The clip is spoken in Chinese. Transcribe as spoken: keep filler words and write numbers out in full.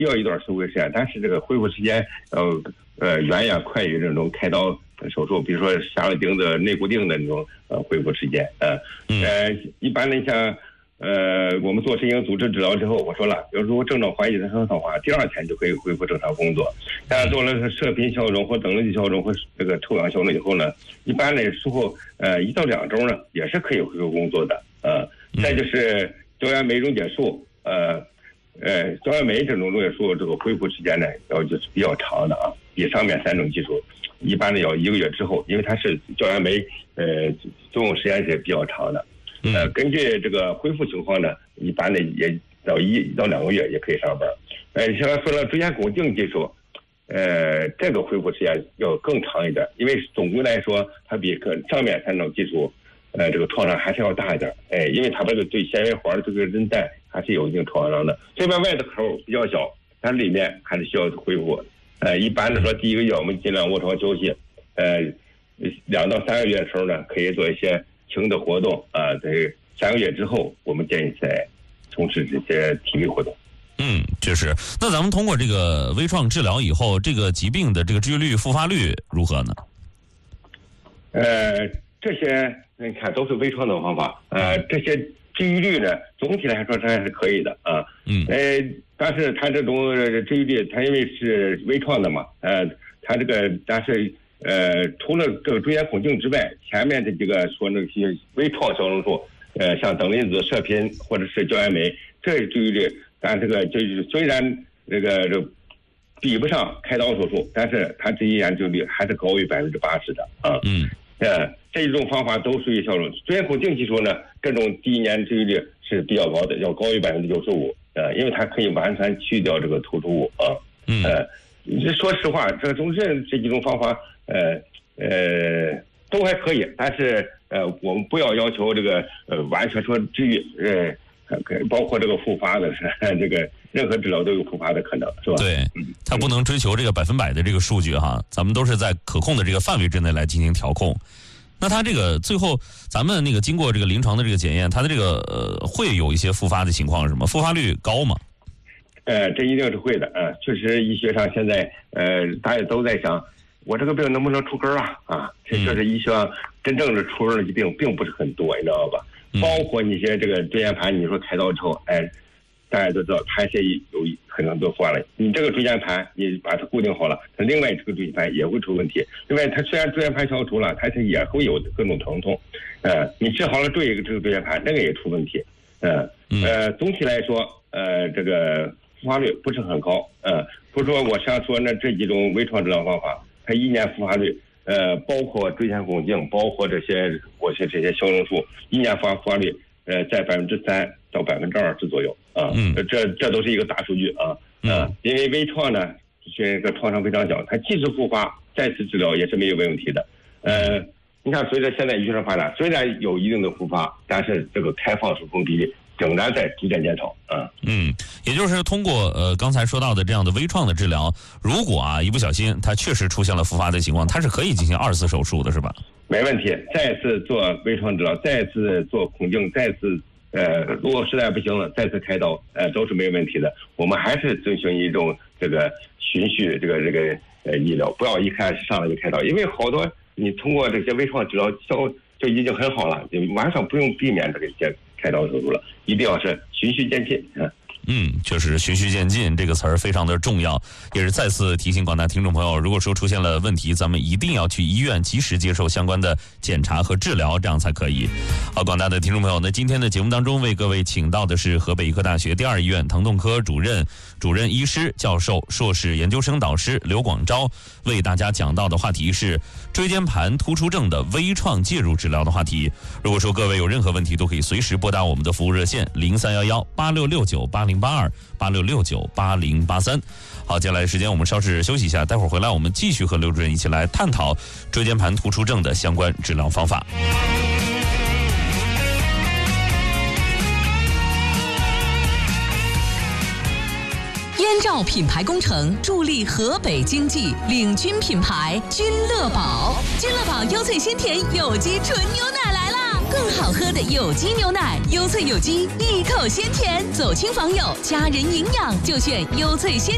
要一段修复时间，但是这个恢复时间呃呃远远快于这种开刀手术，比如说下了钉子内固定的那种呃恢复时间。呃呃，一般的像。呃，我们做神经组织治疗之后，我说了，如果症状缓解的很好的话，第二天就可以恢复正常工作。但做了射频消融或等离消融或这个臭氧消融以后呢，一般的时候，呃，一到两周呢，也是可以恢复工作的。呃，再就是胶原酶溶解术，呃，呃，胶原酶这种溶解术这个恢复时间呢，要就是比较长的啊，比上面三种技术一般的要一个月之后，因为它是胶原酶，呃，作用时间是比较长的。呃，根据这个恢复情况呢，一般的也到一到两个月也可以上班。呃，现在说了椎间孔径技术，呃，这个恢复时间要更长一点，因为总归来说，它比上面三种技术，呃，这个创伤还是要大一点。哎，因为它这个对纤维环这个韧带还是有一定创伤的。这边外的口比较小，但里面还是需要恢复。呃，一般的说，第一个月我们尽量卧床休息。呃，两到三个月的时候呢，可以做一些轻的活动啊，在三个月之后，我们建议再从事这些体力活动。 嗯，确实。那咱们通过这个微创治疗以后，这个疾病的这个治愈率、复发率如何呢？ 呃，这些你看都是微创的方法，呃，这些治愈率呢，总体来说它还是可以的啊。嗯。呃，但是它这种治愈率，它因为是微创的嘛，呃，它这个但是。呃，除了这个椎间孔径之外，前面这几个说那些微创消融术，呃，像等离子、射频或者是胶原酶，这治愈率，但这个就是虽然这个这比不上开刀手术，但是它这依然治愈率还是高于百分之八十的啊。嗯，呃，这一种方法都属于消融。椎间孔径技术呢，这种第一年治愈率是比较高的，要高于百分之九十五，呃，因为它可以完全去掉这个突出物啊。嗯，呃，说实话，这种这这几种方法。呃呃，都还可以，但是呃，我们不要要求这个呃完全说治愈，呃，包括这个复发的是这个任何治疗都有复发的可能，是吧？ 对，它不能追求这个百分百的这个数据哈，咱们都是在可控的这个范围之内来进行调控。那它这个最后，咱们那个经过这个临床的这个检验，它的这个呃会有一些复发的情况是吗？复发率高吗？ 呃，这一定是会的，呃，确实医学上现在呃大家都在想。我这个病能不能除根啊？啊，这就是医学上真正的出根的疾病并不是很多，你知道吧？包括一些这个椎间盘，你说开刀之后，哎，大家都知道排泄有很多都坏了。你这个椎间盘，你把它固定好了，它另外这个椎间盘也会出问题。另外，它虽然椎间盘消除了，它是也会有各种疼痛。呃，你治好了椎这个椎间盘，那个也出问题。呃呃，总体来说，呃，这个复发率不是很高。呃，不是说我想说那这几种微创治疗方法。它一年复发率，呃，包括椎间孔径，包括这些我些这些消融术，一年复发复发率，呃，在百分之三到百分之二十左右啊。嗯，这这都是一个大数据啊。啊，因为微创呢，这个创伤非常小，它即使复发，再次治疗也是没有问题的。呃，你看，随着现在医学发展，虽然有一定的复发，但是这个开放手术比例仍然在逐渐减少啊。 嗯，也就是通过呃刚才说到的这样的微创的治疗，如果啊一不小心它确实出现了复发的情况，它是可以进行二次手术的，是吧？ 没问题，再次做微创治疗，再次做孔径，再次呃，如果实在不行了，再次开刀，呃，都是没问题的。我们还是遵循一种这个循序这个这个呃医疗，不要一开始上来就开刀，因为好多你通过这些微创治疗效就已经很好了，就马上不用避免这个些开刀手术了，一定要是循序渐进啊。 嗯，就是循序渐进这个词儿非常的重要，也是再次提醒广大听众朋友，如果说出现了问题，咱们一定要去医院及时接受相关的检查和治疗，这样才可以。好，广大的听众朋友，那今天的节目当中为各位请到的是河北医科大学第二医院疼痛科主任、主任医师、教授、硕士研究生导师刘广昭，为大家讲到的话题是椎间盘突出症的微创介入治疗的话题。如果说各位有任何问题，都可以随时拨打我们的服务热线零三幺幺八六六九八零八二八六六九八零八三。好，接下来的时间我们稍事休息一下，待会儿回来我们继续和刘主任一起来探讨椎间盘突出症的相关治疗方法。 燕赵品牌工程助力河北经济，领军品牌君乐宝。君乐宝优萃鲜甜有机纯牛奶来啦！更好喝的有机牛奶，优萃有机，一口鲜甜，走亲访友，家人营养就选优萃鲜。